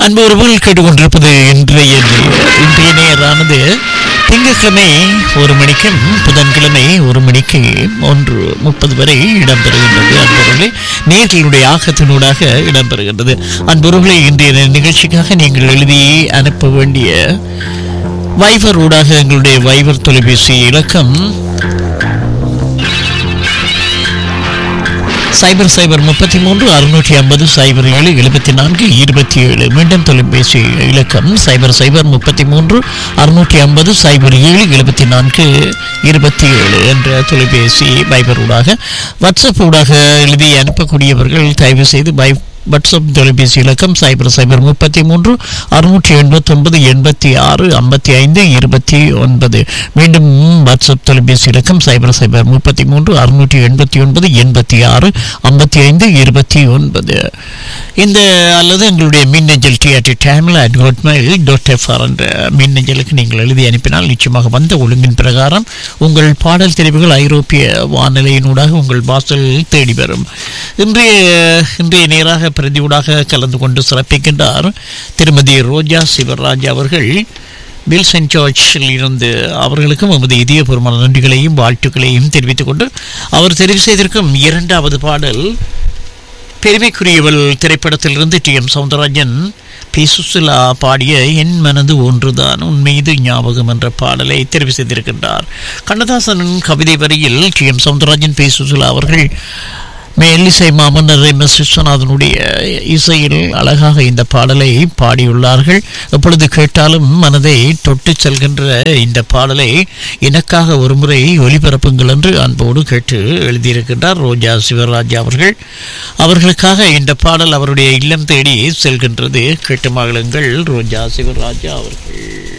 அன்பு உறவுகள் கேட்டுக்கொண்டிருப்பது இன்றைய நேரானது திங்கட்கிழமை 1 மணிக்கும் புதன்கிழமை 1 மணிக்கு 1:30 வரை இடம்பெறுகின்றது. அன்புறவுகளே, நேர்களுடைய ஆக்கத்தினூடாக இடம்பெறுகின்றது. அன்புறவுகளே, இன்றைய நிகழ்ச்சிக்காக நீங்கள் எழுதி அனுப்ப வேண்டிய வைபர் ஊடாக எங்களுடைய வைபர் தொலைபேசி இலக்கம் 0033 650 07 மீண்டும் தொலைபேசி இலக்கம் 0033 650 07 74 என்ற தொலைபேசி வைபர் ஊடாக வாட்ஸ்அப் ஊடாக எழுதி அனுப்பக்கூடியவர்கள் தயவு செய்து வாட்ஸ்அப் தொலைபேசி இலக்கம் 0033 689 86 55 29. மீண்டும் வாட்ஸ்அப் தொலைபேசி இலக்கம் 0033 689 86 55 29. இந்த அல்லது எங்களுடைய மின்னஞ்சல் TRT@hotmail.fr என்ற மின்னஞ்சலுக்கு நீங்கள் எழுதி அனுப்பினால் நிச்சயமாக வந்த ஒழுங்கின் பிரகாரம் உங்கள் பாடல் தெரிவுகள் ஐரோப்பிய வானிலையினூடாக உங்கள் வாசல் தேடி வரும். இன்றைய நேராக பிரதியூடாக கலந்து கொண்டு சிறப்பிக்கின்றார் திருமதி ரோஜா சிவராஜ் அவர்கள். பில் சென்ட் ஜார்ஜில் இருந்து அவர்களுக்கும் நமது இதயபூர்வமான நன்றிகளையும் வாழ்த்துக்களையும் தெரிவித்துக் கொண்டு அவர் தெரிவு செய்திருக்கும் 2வது பாடல் பெருமைக்குரியவள் திரைப்படத்திலிருந்து TM சௌந்தரராஜன் பி. சுசிலா பாடிய என் மனது ஒன்றுதான் உன் மீது ஞாபகம் என்ற பாடலை தெரிவு செய்திருக்கின்றார். கண்ணதாசனின் கவிதை வரியில் TM சௌந்தரராஜன் பி. சுசிலா அவர்கள் மேலிசை மாமன்னர் MS விஸ்வநாதனுடைய இசையில் அழகாக இந்த பாடலை பாடியுள்ளார்கள். எப்பொழுது கேட்டாலும் மனதை தொட்டு செல்கின்ற இந்த பாடலை எனக்காக ஒருமுறை ஒலிபரப்புங்கள் என்று அன்போடு கேட்டு எழுதியிருக்கின்றார் ரோஜா சிவராஜ் அவர்கள். அவர்களுக்காக இந்த பாடல் அவருடைய இல்லம் தேடி செல்கின்றது. கேட்டு மகிழுங்கள் ரோஜா சிவராஜா அவர்கள்.